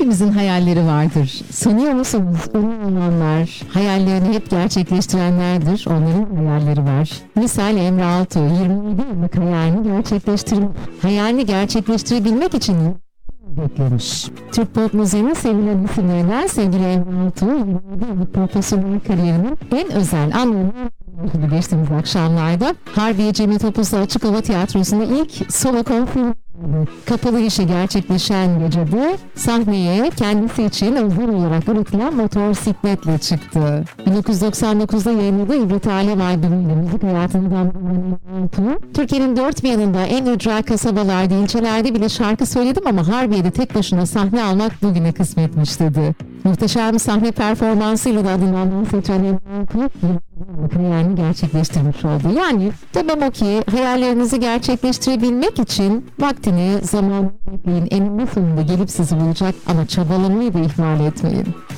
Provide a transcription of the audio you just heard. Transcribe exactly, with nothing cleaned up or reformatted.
Hepimizin hayalleri vardır. Sanıyor musunuz? Ünlü olanlar, hayallerini hep gerçekleştirenlerdir. Onların hayalleri var. Misal Emre Altuğ, yirmi yedi yıllık hayalini gerçekleştirmek. Hayalini gerçekleştirebilmek için beklemiş. Türk pop müziğinin sevilen isimlerinden sevgili Emre Altuğ, yirmi yedi yıllık profesyonel kariyerinin en özel anlarını geçtiğimiz akşamlarda Harbiye Cemil Topuzlu Açık Hava Tiyatrosu'nda ilk solo konser kapalı işi gerçekleşen gecede sahneye kendisi için özel olarak üretilen motosikletle çıktı. bin dokuz yüz doksan dokuzda yayınladığı İbret Alem albümüyle müzik hayatından Türkiye'nin dört bir yanında en ücra kasabalarda, ilçelerde bile şarkı söyledim ama Harbiye'de tek başına sahne almak bugüne kısmetmiş dedi. Muhteşem sahne performansıyla da adından bahsedilen hayalini gerçekleştirmiş oldu. Yani demem o ki hayallerinizi gerçekleştirebilmek için vaktini, zamanı bekleyin. Eninde sonunda gelip sizi bulacak ama çabalamayı da ihmal etmeyin.